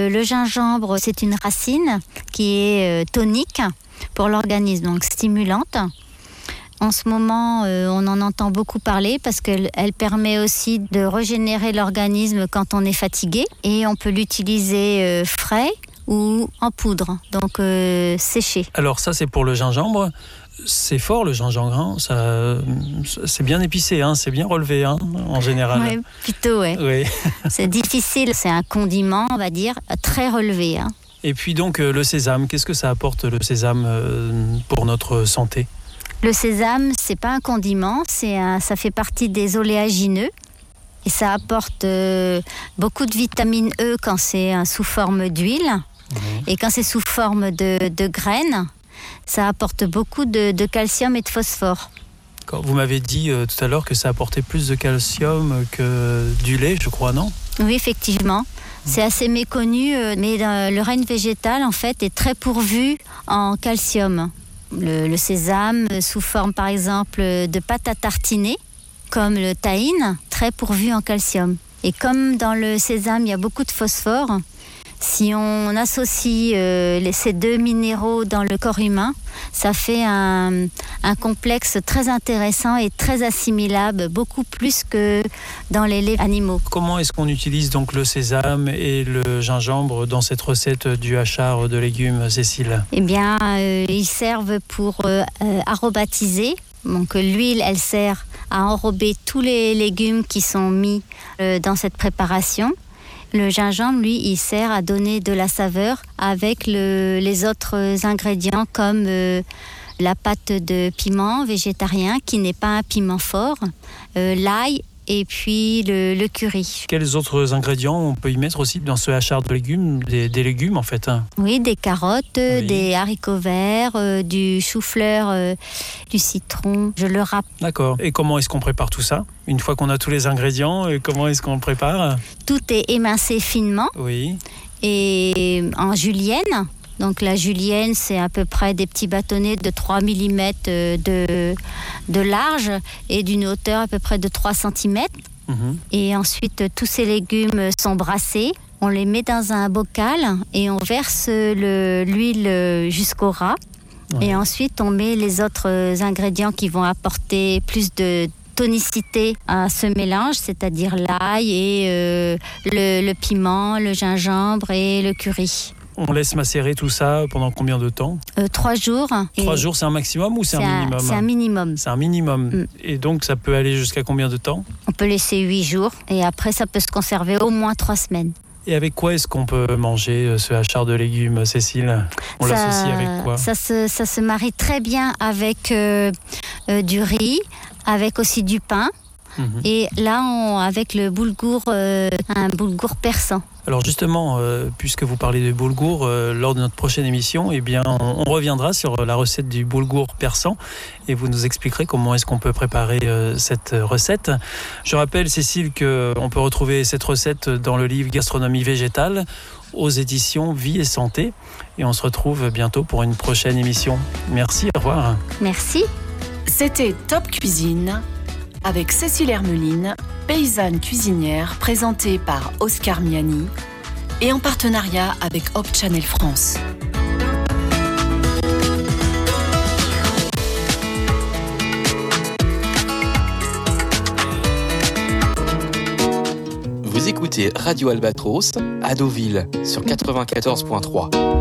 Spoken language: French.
le gingembre, c'est une racine qui est tonique pour l'organisme, donc stimulante. En ce moment, on en entend beaucoup parler parce qu'elle permet aussi de régénérer l'organisme quand on est fatigué. Et on peut l'utiliser frais ou en poudre, donc séché. Alors ça, c'est pour le gingembre. C'est fort le gingembre, ça, c'est bien épicé, hein, c'est bien relevé en général. Oui, plutôt, ouais. Oui. C'est difficile, c'est un condiment, on va dire, très relevé. Et puis donc le sésame, qu'est-ce que ça apporte le sésame pour notre santé ? Le sésame, c'est pas un condiment, ça fait partie des oléagineux. Et ça apporte beaucoup de vitamine E quand c'est sous forme d'huile. Et quand c'est sous forme de graines, ça apporte beaucoup de calcium et de phosphore. Vous m'avez dit tout à l'heure que ça apportait plus de calcium que du lait, je crois, non ? Oui, effectivement. C'est assez méconnu, mais le règne végétal, en fait, est très pourvu en calcium. Le sésame, sous forme, par exemple, de pâte à tartiner, comme le tahine, très pourvu en calcium. Et comme dans le sésame, il y a beaucoup de phosphore, si on associe ces deux minéraux dans le corps humain, ça fait un complexe très intéressant et très assimilable, beaucoup plus que dans les laits animaux. Comment est-ce qu'on utilise donc le sésame et le gingembre dans cette recette du hachard de légumes, Cécile ? Eh bien, ils servent pour aromatiser. Donc l'huile, elle sert à enrober tous les légumes qui sont mis dans cette préparation. Le gingembre, lui, il sert à donner de la saveur avec les autres ingrédients comme la pâte de piment végétarien qui n'est pas un piment fort, l'ail et puis le curry. Quels autres ingrédients on peut y mettre aussi dans ce hachard de légumes, des légumes en fait ? Oui, des carottes, oui. Des haricots verts, du chou-fleur, du citron, je le râpe. D'accord. Et comment est-ce qu'on prépare tout ça ? Une fois qu'on a tous les ingrédients, comment est-ce qu'on le prépare ? Tout est émincé finement. Oui. Et en julienne. Donc la julienne, c'est à peu près des petits bâtonnets de 3 mm de large et d'une hauteur à peu près de 3 cm. Et ensuite, tous ces légumes sont brassés. On les met dans un bocal et on verse l'huile jusqu'au ras. Ouais. Et ensuite, on met les autres ingrédients qui vont apporter plus de tonicité à ce mélange, c'est-à-dire l'ail et le piment, le gingembre et le curry. On laisse macérer tout ça pendant combien de temps ? 3 jours. 3 jours, c'est un maximum ou c'est un minimum ? C'est un minimum. C'est un minimum. Et donc, ça peut aller jusqu'à combien de temps ? On peut laisser 8 jours et après, ça peut se conserver au moins 3 semaines. Et avec quoi est-ce qu'on peut manger ce hachard de légumes, Cécile ? On l'associe avec quoi ? Ça se marie très bien avec du riz, avec aussi du pain. Et là, avec le boulgour, un boulgour persan. Alors justement, puisque vous parlez de boulgour, lors de notre prochaine émission, eh bien, on reviendra sur la recette du boulgour persan et vous nous expliquerez comment est-ce qu'on peut préparer cette recette. Je rappelle, Cécile, qu'on peut retrouver cette recette dans le livre Gastronomie végétale aux éditions Vie et Santé. Et on se retrouve bientôt pour une prochaine émission. Merci, au revoir. Merci. C'était Top Cuisine avec Cécile Hermeline, paysanne cuisinière, présentée par Oscar Miani et en partenariat avec Hope Channel France. Vous écoutez Radio Albatros à Deauville sur 94.3.